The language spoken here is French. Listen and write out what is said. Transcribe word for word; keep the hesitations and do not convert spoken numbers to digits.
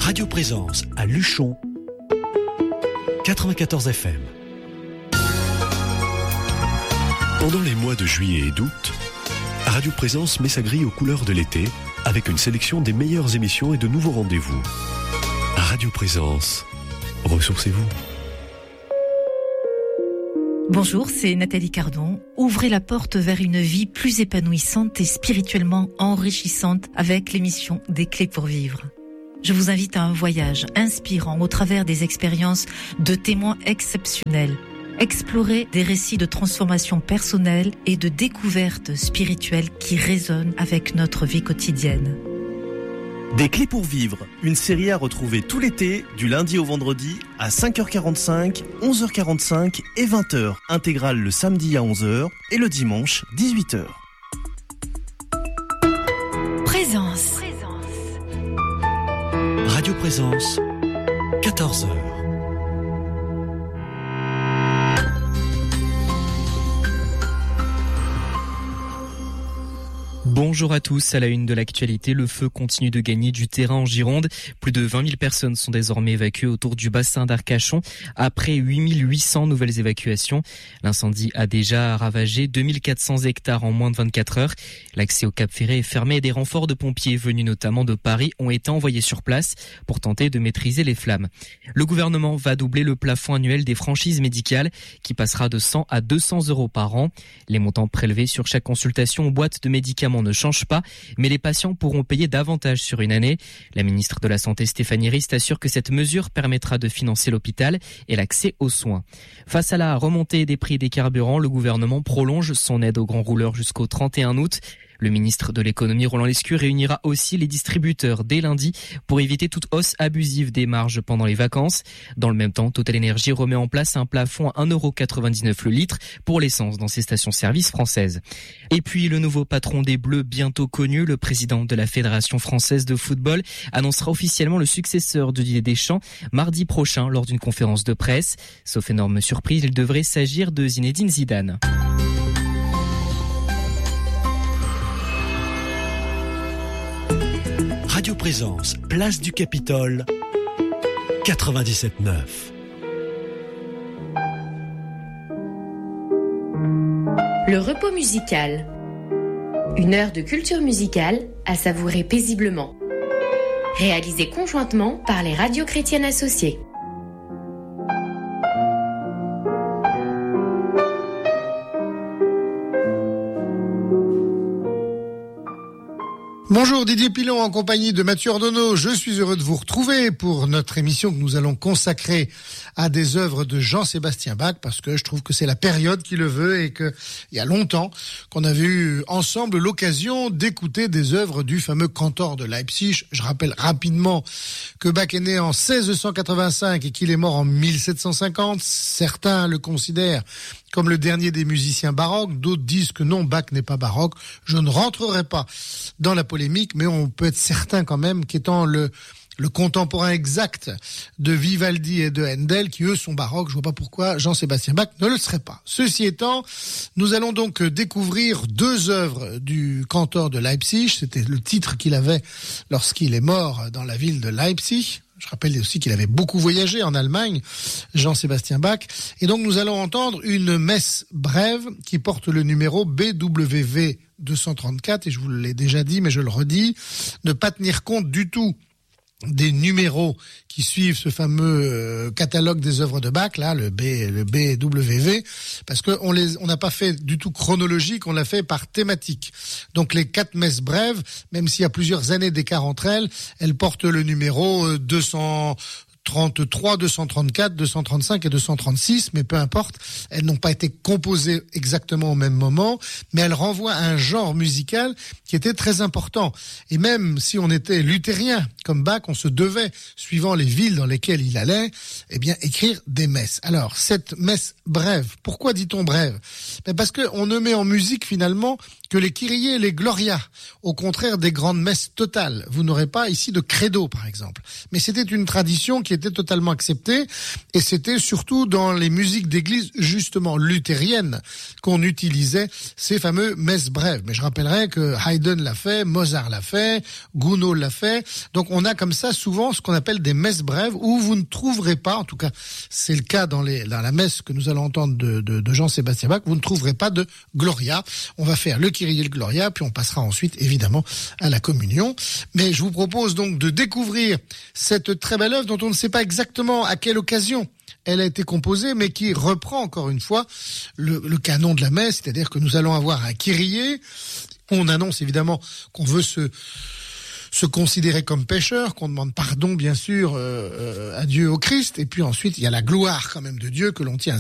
Radio Présence à Luchon, quatre-vingt-quatorze F M. Pendant les mois de juillet et d'août, Radio Présence met sa grille aux couleurs de l'été avec une sélection des meilleures émissions et de nouveaux rendez-vous. Radio Présence, ressourcez-vous. Bonjour, c'est Nathalie Cardon. Ouvrez la porte vers une vie plus épanouissante et spirituellement enrichissante avec l'émission Des Clés pour vivre. Je vous invite à un voyage inspirant au travers des expériences de témoins exceptionnels. Explorer des récits de transformation personnelle et de découvertes spirituelles qui résonnent avec notre vie quotidienne. Des Clés pour vivre, une série à retrouver tout l'été, du lundi au vendredi, à cinq heures quarante-cinq, onze heures quarante-cinq et vingt heures. Intégrale le samedi à onze heures et le dimanche, dix-huit heures. Présence. Radio Présence, quatorze heures. Bonjour à tous, à la une de l'actualité, le feu continue de gagner du terrain en Gironde. Plus de vingt mille personnes sont désormais évacuées autour du bassin d'Arcachon après huit mille huit cents nouvelles évacuations. L'incendie a déjà ravagé deux mille quatre cents hectares en moins de vingt-quatre heures. L'accès au Cap Ferré est fermé et des renforts de pompiers venus notamment de Paris ont été envoyés sur place pour tenter de maîtriser les flammes. Le gouvernement va doubler le plafond annuel des franchises médicales qui passera de cent à deux cents euros par an. Les montants prélevés sur chaque consultation ou boîte de médicaments ne change pas, mais les patients pourront payer davantage sur une année. La ministre de la Santé Stéphanie Rist assure que cette mesure permettra de financer l'hôpital et l'accès aux soins. Face à la remontée des prix des carburants, le gouvernement prolonge son aide aux grands rouleurs jusqu'au trente et un août. Le ministre de l'économie Roland Lescure réunira aussi les distributeurs dès lundi pour éviter toute hausse abusive des marges pendant les vacances. Dans le même temps, Total Energy remet en place un plafond à un euro quatre-vingt-dix-neuf le litre pour l'essence dans ses stations-service françaises. Et puis le nouveau patron des Bleus bientôt connu, le président de la Fédération française de football, annoncera officiellement le successeur de Didier Deschamps mardi prochain lors d'une conférence de presse. Sauf énorme surprise, il devrait s'agir de Zinedine Zidane. Radio Présence, place du Capitole, quatre-vingt-dix-sept neuf. Le repos musical. Une heure de culture musicale à savourer paisiblement. Réalisée conjointement par les radios chrétiennes associées. Bonjour, Didier Pilon en compagnie de Mathieu Ordonneau. Je suis heureux de vous retrouver pour notre émission que nous allons consacrer à des œuvres de Jean-Sébastien Bach parce que je trouve que c'est la période qui le veut et que il y a longtemps qu'on avait eu ensemble l'occasion d'écouter des œuvres du fameux cantor de Leipzig. Je rappelle rapidement que Bach est né en seize cent quatre-vingt-cinq et qu'il est mort en mille sept cent cinquante. Certains le considèrent comme le dernier des musiciens baroques, d'autres disent que non, Bach n'est pas baroque. Je ne rentrerai pas dans la polémique, mais on peut être certain quand même qu'étant le le contemporain exact de Vivaldi et de Handel, qui eux sont baroques, je vois pas pourquoi Jean-Sébastien Bach ne le serait pas. Ceci étant, nous allons donc découvrir deux œuvres du cantor de Leipzig. C'était le titre qu'il avait lorsqu'il est mort dans la ville de Leipzig. Je rappelle aussi qu'il avait beaucoup voyagé en Allemagne, Jean-Sébastien Bach. Et donc nous allons entendre une messe brève qui porte le numéro B W V deux cent trente-quatre. Et je vous l'ai déjà dit, mais je le redis, ne pas tenir compte du tout des numéros qui suivent ce fameux euh, catalogue des œuvres de Bach, là, le B, le B W V, parce que on les, on n'a pas fait du tout chronologique, on l'a fait par thématique. Donc les quatre messes brèves, même s'il y a plusieurs années d'écart entre elles, elles portent le numéro euh, deux cent trente-trois, deux cent trente-quatre, deux cent trente-cinq et deux cent trente-six, mais peu importe, elles n'ont pas été composées exactement au même moment, mais elles renvoient à un genre musical qui était très important. Et même si on était luthérien, comme Bach, on se devait, suivant les villes dans lesquelles il allait, eh bien, écrire des messes. Alors, cette messe brève, pourquoi dit-on brève? Ben parce qu'on ne met en musique, finalement, que les Kyrie et les Gloria, au contraire des grandes messes totales. Vous n'aurez pas ici de credo, par exemple. Mais c'était une tradition qui était totalement acceptée, et c'était surtout dans les musiques d'église, justement luthériennes, qu'on utilisait ces fameux messes brèves. Mais je rappellerai que Haydn l'a fait, Mozart l'a fait, Gounod l'a fait. Donc on on a comme ça souvent ce qu'on appelle des messes brèves où vous ne trouverez pas, en tout cas c'est le cas dans, les, dans la messe que nous allons entendre de, de, de Jean-Sébastien Bach, vous ne trouverez pas de Gloria. On va faire le Kyrie et le Gloria, puis on passera ensuite évidemment à la communion. Mais je vous propose donc de découvrir cette très belle œuvre dont on ne sait pas exactement à quelle occasion elle a été composée, mais qui reprend encore une fois le, le canon de la messe, c'est-à-dire que nous allons avoir un Kyrie. On annonce évidemment qu'on veut se se considérer comme pécheur, qu'on demande pardon bien sûr euh, euh, à Dieu, au Christ, et puis ensuite il y a la gloire quand même de Dieu que l'on tient